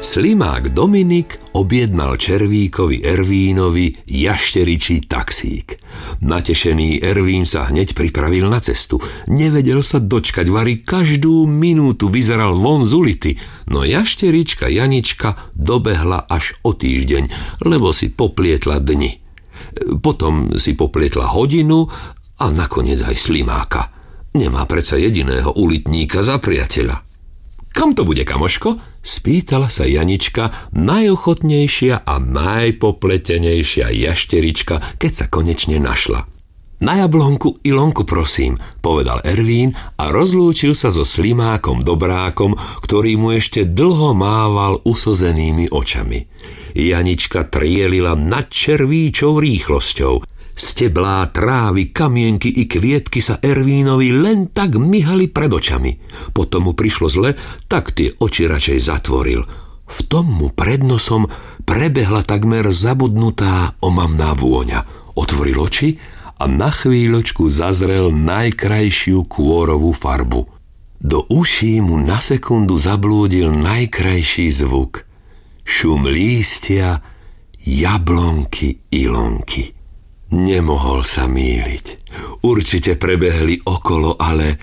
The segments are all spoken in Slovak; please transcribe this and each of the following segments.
Slimák Dominik objednal červíkovi Ervínovi jašteričí taxík. Natešený Ervín sa hneď pripravil na cestu. Nevedel sa dočkať, vari každú minútu vyzeral von z ulity, no jašterička Janička dobehla až o týždeň, lebo si poplietla dni. Potom si poplietla hodinu a nakoniec aj Slimáka. Nemá predsa jediného ulitníka za priateľa. Kam to bude, kamoško? Spýtala sa Janička, najochotnejšia a najpopletenejšia jašterička, keď sa konečne našla. Na jablonku Ilonku, prosím, povedal Ervín a rozlúčil sa so Slimákom Dobrákom, ktorý mu ešte dlho mával uslzenými očami. Janička trielila nad červíčou rýchlosťou. Steblá, trávy, kamienky i kvietky sa Ervínovi len tak myhali pred očami. Potom mu prišlo zle, tak tie oči radšej zatvoril. V tom mu pred nosom prebehla takmer zabudnutá omamná vôňa. Otvoril oči a na chvíľočku zazrel najkrajšiu kôrovú farbu. Do uší mu na sekundu zablúdil najkrajší zvuk. Šum lístia, jablonky, Ilonky. Nemohol sa mýliť. Určite prebehli okolo, ale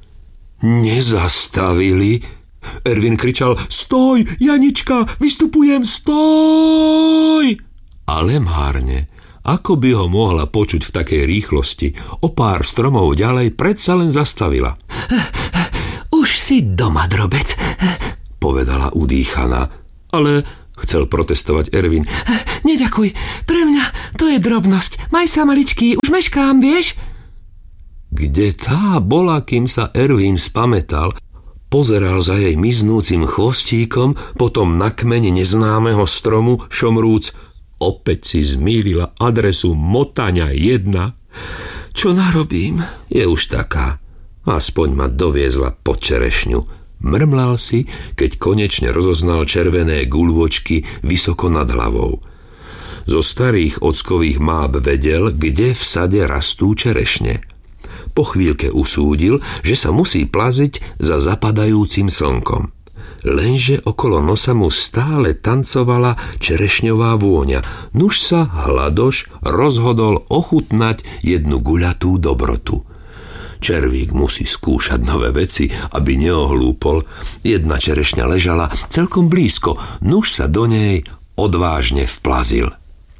nezastavili. Ervín kričal: Stoj, Janička, vystupujem, stoj! Ale márne. Ako by ho mohla počuť v takej rýchlosti? O pár stromov ďalej predsa len zastavila. Už si doma, drobec, povedala udýchaná. Ale chcel protestovať Ervín. Neďakuj, pre mňa to je drobnosť. Maj sa, maličký, už meškám, vieš? Kde tá bola, kým sa Ervín spamätal, pozeral za jej miznúcim chvostíkom, potom na kmeň neznámeho stromu, šomrúc: opäť si zmýlila adresu Motaňa 1. Čo narobím? Je už taká. Aspoň ma doviezla pod čerešňu. Mrmlal si, keď konečne rozoznal červené guľôčky vysoko nad hlavou. Zo starých ockových máb vedel, kde v sade rastú čerešne. Po chvíľke usúdil, že sa musí plaziť za zapadajúcim slnkom. Lenže okolo nosa mu stále tancovala čerešňová vôňa. Nuž sa hladoš rozhodol ochutnať jednu guľatú dobrotu. Červík musí skúšať nové veci, aby neohlúpol. Jedna čerešňa ležala celkom blízko, nuž sa do nej odvážne vplazil.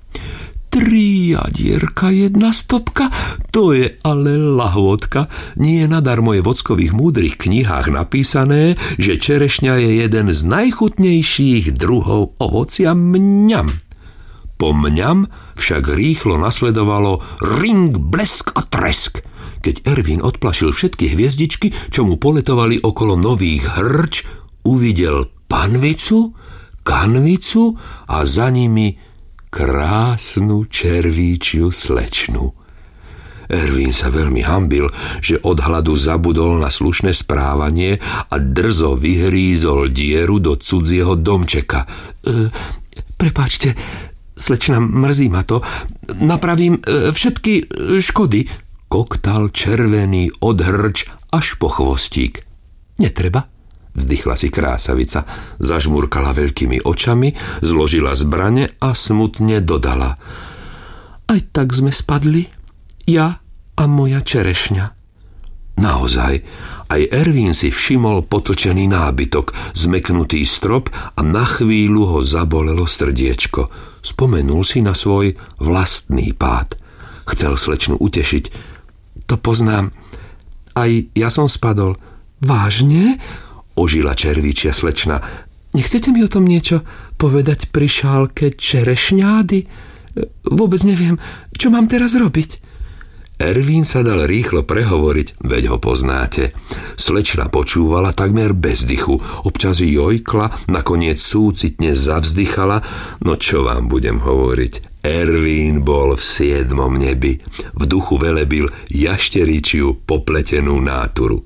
3 jadierka, 1 stopka, to je ale lahôdka. Nie nadarmo je v ockových múdrych knihách napísané, že čerešňa je jeden z najchutnejších druhov ovocia mňam. Po mňam však rýchlo nasledovalo ring, blesk a tresk. Keď Ervín odplašil všetky hviezdičky, čo mu poletovali okolo nových hrč, uvidel panvicu, kanvicu a za nimi krásnu červíčiu slečnu. Ervín sa veľmi hanbil, že od hladu zabudol na slušné správanie a drzo vyhrízol dieru do cudzieho domčeka. Prepáčte, slečna, mrzí ma to. Napravím všetky škody. Koktal červený od hrč až po chvostík. Netreba, vzdychla si krásavica, zažmurkala veľkými očami, zložila zbrane a smutne dodala: Aj tak sme spadli, ja a moja čerešňa. Naozaj, aj Ervín si všimol potlčený nábytok, zmeknutý strop a na chvíľu ho zabolelo srdiečko. Spomenul si na svoj vlastný pád. Chcel slečnu utešiť. To poznám. Aj ja som spadol. Vážne? Ožila červíčia slečna. Nechcete mi o tom niečo povedať pri šálke čerešňády? Vôbec neviem, čo mám teraz robiť. Ervín sa dal rýchlo prehovoriť, veď ho poznáte. Slečna počúvala takmer bez dychu, občas jojkla, nakoniec súcitne zavzdychala. No čo vám budem hovoriť? Ervín bol v 7. nebi. V duchu velebil jašteričiu popletenú náturu.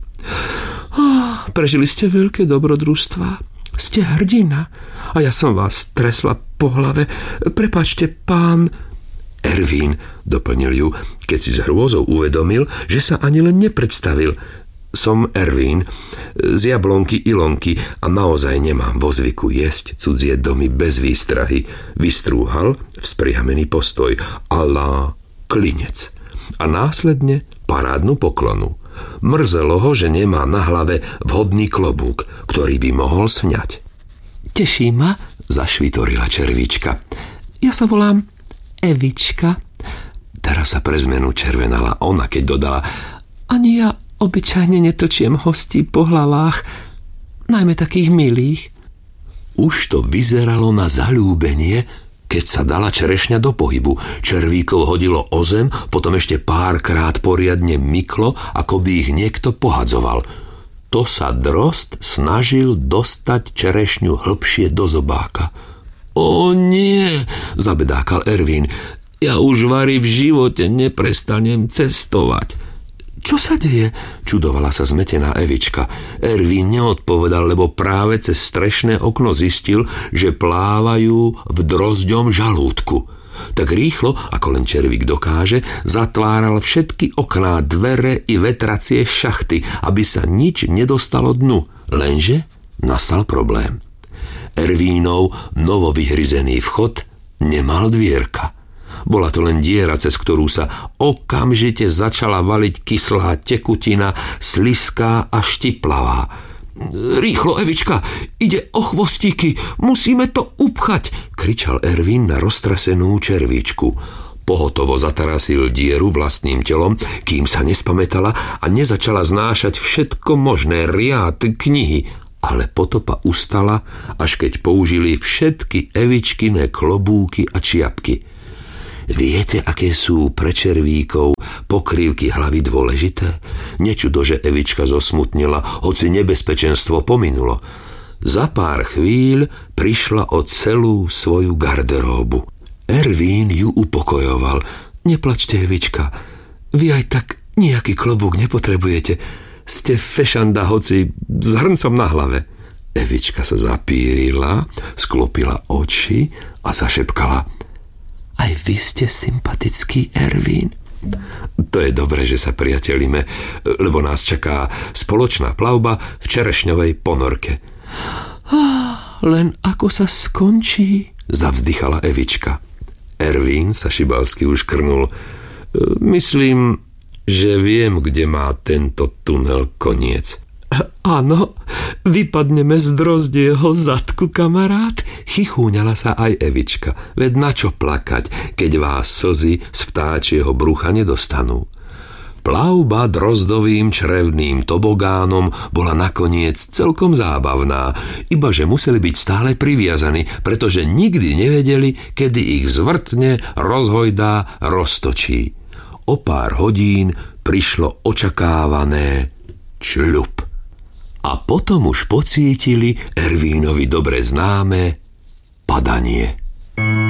Prežili ste veľké dobrodružstvá. Ste hrdina. A ja som vás tresla po hlave. Prepáčte, pán... Ervín, doplnil ju, keď si s hrôzou uvedomil, že sa ani len nepredstavil. Som Ervín z Jablonky Ilonky a naozaj nemám vo zvyku jesť cudzie domy bez výstrahy, vystrúhal vzpriamený postoj alá klinec a následne parádnu poklonu. Mrzelo ho, že nemá na hlave vhodný klobúk, ktorý by mohol sňať. Teší ma, zašvitorila červíčka. Ja sa volám Evička. Teraz sa pre zmenu červenala ona, keď dodala: Ani ja obyčajne netlčiem hostí po hlavách, najmä takých milých. Už to vyzeralo na zaľúbenie, keď sa dala čerešňa do pohybu. Červíkov hodilo o zem, potom ešte párkrát poriadne myklo, ako by ich niekto pohadzoval. To sa drozd snažil dostať čerešňu hlbšie do zobáka. O nie, zabedákal Ervín, ja už vari v živote neprestanem cestovať. Čo sa deje? Čudovala sa zmetená Evička. Ervín neodpovedal, lebo práve cez strešné okno zistil, že plávajú v drozďom žalúdku. Tak rýchlo, ako len červík dokáže, zatváral všetky okná, dvere i vetracie šachty, aby sa nič nedostalo dnu. Lenže nastal problém. Ervínov novovyhryzený vchod nemal dvierka. Bola to len diera, cez ktorú sa okamžite začala valiť kyslá tekutina, sliská a štiplavá. Rýchlo, Evička, ide o chvostíky, musíme to upchať, kričal Ervín na roztrasenú červíčku. Pohotovo zatarasil dieru vlastným telom, kým sa nespamätala a nezačala znášať všetko možné, riad, knihy, ale potopa ustala, až keď použili všetky Evičkine klobúky a čiapky. Viete, aké sú pre červíkov pokrývky hlavy dôležité? Nečudo, že Evička zosmutnila, hoci nebezpečenstvo pominulo. Za pár chvíľ prišla o celú svoju garderóbu. Ervín ju upokojoval. Neplačte, Evička, vy aj tak nejaký klobúk nepotrebujete. Ste fešanda, hoci s hrncom na hlave. Evička sa zapírila, sklopila oči a zašepkala: Aj vy ste sympatický, Ervín. To je dobré, že sa priatelíme, lebo nás čaká spoločná plavba v čerešňovej ponorke. Len ako sa skončí? Zavzdychala Evička. Ervín sa šibalsky uškrnul. Myslím, že viem, kde má tento tunel koniec. Áno, vypadneme z drozdieho zadku, kamarát. Chichúňala sa aj Evička. Veď na čo plakať, keď vás slzy z vtáčieho brucha nedostanú. Plavba drozdovým črevným tobogánom bola nakoniec celkom zábavná, ibaže museli byť stále priviazaní, pretože nikdy nevedeli, kedy ich zvrtne, rozhojdá, roztočí. O pár hodín prišlo očakávané čľub. A potom už pocítili Ervínovi dobre známe padanie.